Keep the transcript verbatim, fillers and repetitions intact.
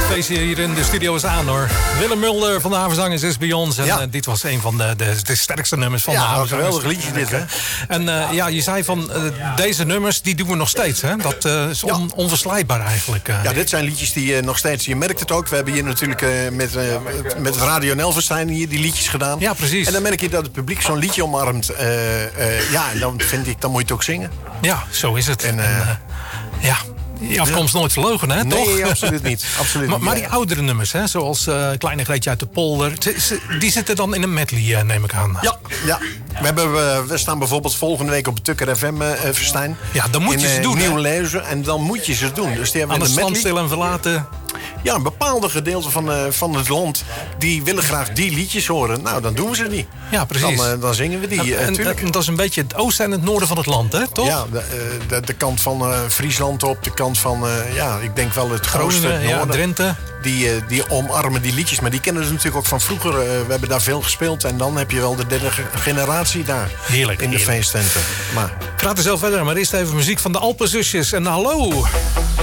feestje hier in de studio is aan, hoor. Willem Mulder van de Havenzangers is bij ons. En ja. uh, dit was een van de, de, de sterkste nummers van ja, de Havenzangers. Ja, geweldig liedje dit, hè? En uh, ja, je zei van, uh, deze nummers, die doen we nog steeds, hè? Dat uh, is on, ja. onverslijtbaar eigenlijk. Uh. Ja, dit zijn liedjes die uh, nog steeds... Je merkt het ook, we hebben hier natuurlijk uh, met, uh, met Radio Nelverstein hier die liedjes gedaan. Ja, precies. En dan merk je dat het publiek zo'n liedje omarmt. Uh, uh, ja, en dan vind ik, dan moet je het ook zingen. Ja, zo is het. En, uh, en uh, ja... Je afkomst ja. nooit verlogen, hè? Nee, toch? absoluut niet. Absoluut maar, niet. maar die oudere nummers, hè? Zoals uh, Kleine Greetje uit de Polder... die zitten dan in een medley, neem ik aan. Ja, ja. We, hebben, uh, we staan bijvoorbeeld volgende week op Tukker F M, uh, Verstijn. Ja, dan moet je in, ze uh, doen, Nieuw hè? Lezen. En dan moet je ze doen. Dus die hebben aan de stand stil en verlaten... Ja, een bepaalde gedeelte van, uh, van het land... die willen graag die liedjes horen. Nou, dan doen we ze niet. Ja, precies. Dan, uh, dan zingen we die, uh, en, en, en dat is een beetje het oosten en het noorden van het land, hè? Toch? Ja, de, uh, de, de kant van uh, Friesland op. De kant van, uh, ja, ik denk wel het grootste Groningen, noorden. Ja, Drenthe. Die, uh, die omarmen die liedjes. Maar die kennen ze natuurlijk ook van vroeger. Uh, we hebben daar veel gespeeld. En dan heb je wel de derde generatie daar. Heerlijk. In de heerlijk. feesttenten. Maar... Ik praat er zo verder, maar eerst even muziek van de Alpenzusjes. En hallo...